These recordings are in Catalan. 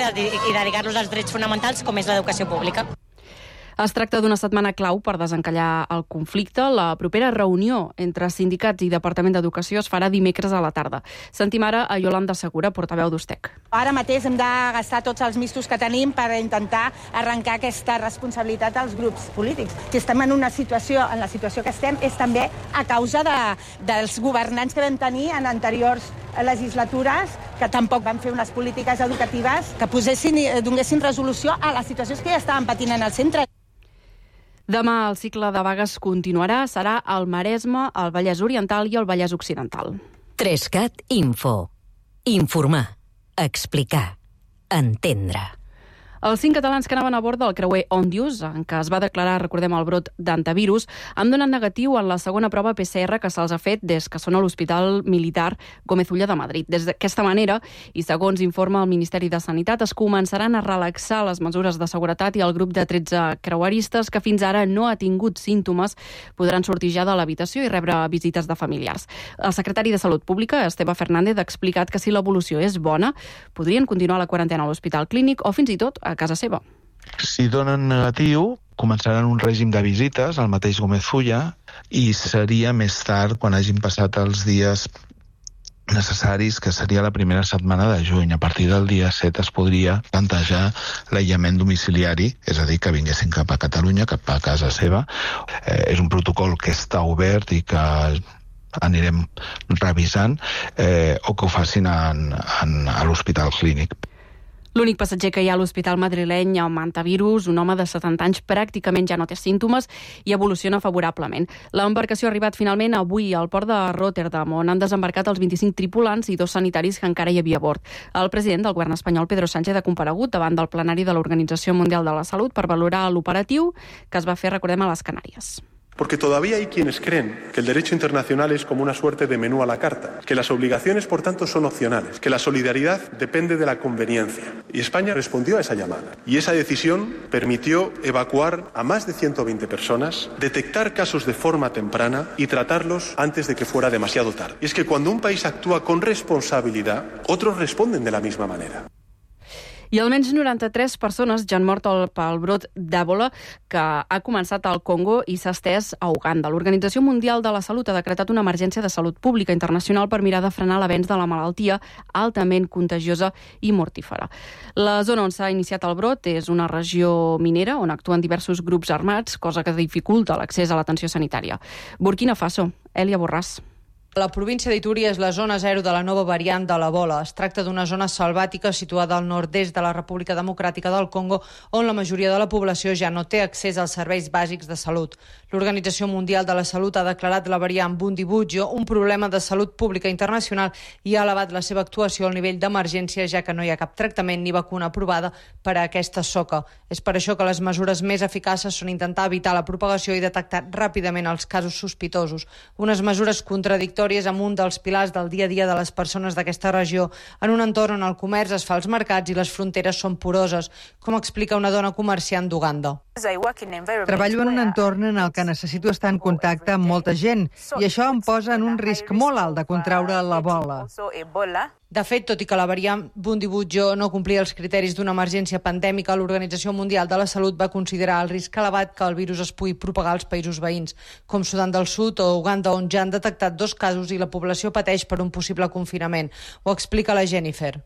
i dedicar-los als drets fonamentals com és l'educació pública. Es tracta d'una setmana clau per desencallar el conflicte. La propera reunió entre sindicats i Departament d'Educació es farà dimecres a la tarda. Sentim ara a Iolanda Segura, portaveu d'Ustec. Ara mateix hem de gastar tots els mistos que tenim per intentar arrencar aquesta responsabilitat als grups polítics. Si estem en la situació que estem, és també a causa dels governants que vam tenir en anteriors legislatures, que tampoc van fer unes polítiques educatives que donessin resolució a les situacions que ja estaven patint en el centre. Demà el cicle de vagues continuarà. Serà al Maresme, el Vallès Oriental i el Vallès Occidental. 3CAT Info. Informar. Explicar. Entendre. Els 5 catalans que anaven a bord del creuer Ondius, en què es va declarar, recordem, el brot d'antivirus, han donat negatiu en la segona prova PCR que se'ls ha fet des que són a l'Hospital Militar Gómez Ulla de Madrid. Des d'aquesta manera, i segons informa el Ministeri de Sanitat, es començaran a relaxar les mesures de seguretat i el grup de 13 creueristes que fins ara no ha tingut símptomes podran sortir ja de l'habitació i rebre visites de familiars. El secretari de Salut Pública, Esteve Fernández, ha explicat que si l'evolució és bona, podrien continuar la quarantena a l'Hospital Clínic o fins i tot a casa seva. Si donen negatiu, començaran un règim de visites al mateix Gómez Ulla i seria més tard, quan hagin passat els dies necessaris, que seria la primera setmana de juny. A partir del dia 7 es podria plantejar l'aïllament domiciliari, és a dir, que vinguessin cap a Catalunya, cap a casa seva. És un protocol que està obert i que anirem revisant, o que ho facin a l'Hospital Clínic. L'únic passatger que hi ha a l'Hospital madrileny amb antivirus, un home de 70 anys, pràcticament ja no té símptomes i evoluciona favorablement. L'embarcació ha arribat finalment avui al port de Rotterdam, on han desembarcat els 25 tripulants i 2 sanitaris que encara hi havia a bord. El president del govern espanyol, Pedro Sánchez, ha comparegut davant del plenari de l'Organització Mundial de la Salut per valorar l'operatiu que es va fer, recordem, a les Canàries. Porque todavía hay quienes creen que el derecho internacional es como una suerte de menú a la carta, que las obligaciones, por tanto, son opcionales, que la solidaridad depende de la conveniencia. Y España respondió a esa llamada. Y esa decisión permitió evacuar a más de 120 personas, detectar casos de forma temprana y tratarlos antes de que fuera demasiado tarde. Y es que cuando un país actúa con responsabilidad, otros responden de la misma manera. I almenys 93 persones ja han mort pel brot d'Ebola que ha començat al Congo i s'ha estès a Uganda. L'Organització Mundial de la Salut ha decretat una emergència de salut pública internacional per mirar de frenar l'avenç de la malaltia altament contagiosa i mortífera. La zona on s'ha iniciat el brot és una regió minera on actuen diversos grups armats, cosa que dificulta l'accés a l'atenció sanitària. Burkina Faso, Elia Borràs. La província d'Itúria és la zona zero de la nova variant de l'Ebola. Es tracta d'una zona selvàtica situada al nord-est de la República Democràtica del Congo, on la majoria de la població ja no té accés als serveis bàsics de salut. L'Organització Mundial de la Salut ha declarat la variant Bundibugyo un problema de salut pública internacional i ha elevat la seva actuació al nivell d'emergència, ja que no hi ha cap tractament ni vacuna aprovada per a aquesta soca. És per això que les mesures més eficaces són intentar evitar la propagació i detectar ràpidament els casos sospitosos. Unes mesures contradictòries amb un dels pilars del dia a dia de les persones d'aquesta regió, en un entorn on el comerç es fa als mercats i les fronteres són poroses, com explica una dona comerciant d'Uganda. Treballo en un entorn en el que necessito estar en contacte amb molta gent i això em posa en un risc molt alt de contraure l'Ebola. De fet, tot i que la variant Bundibugyo no complia els criteris d'una emergència pandèmica, l'Organització Mundial de la Salut va considerar el risc elevat que el virus es pugui propagar als països veïns, com Sudan del Sud o Uganda, on ja han detectat 2 casos i la població pateix per un possible confinament. Ho explica la Jennifer.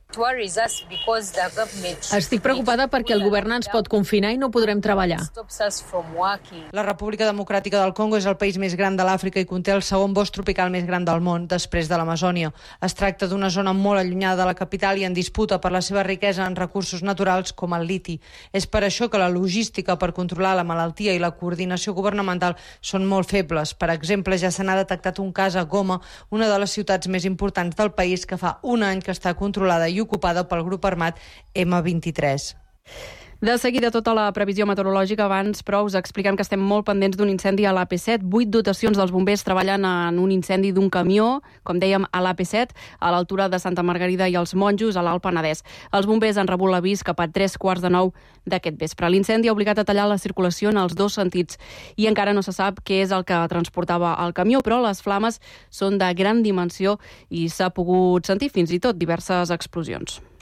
Estic preocupada perquè el govern ens pot confinar i no podrem treballar. La República Democràtica del Congo és el país més gran de l'Àfrica i conté el segon bosc tropical més gran del món, després de l'Amazònia. Es tracta d'una zona molt allunyada de la capital i en disputa per la seva riquesa en recursos naturals com el liti. És per això que la logística per controlar la malaltia i la coordinació governamental són molt febles. Per exemple, ja se n'ha detectat un cas a Goma, una de les ciutats més importants del país, que fa un any que està controlada i ocupada pel grup armat M23. De seguida, tota la previsió meteorològica. Abans, però, us expliquem que estem molt pendents d'un incendi a l'AP7. 8 dotacions dels bombers treballen en un incendi d'un camió, com dèiem, a l'AP7, a l'altura de Santa Margarida i els Monjos, a l'Alt Penedès. Els bombers han rebut l'avís cap a 3:15 d'aquest vespre. L'incendi ha obligat a tallar la circulació en els 2 sentits i encara no se sap què és el que transportava el camió, però les flames són de gran dimensió i s'ha pogut sentir fins i tot diverses explosions.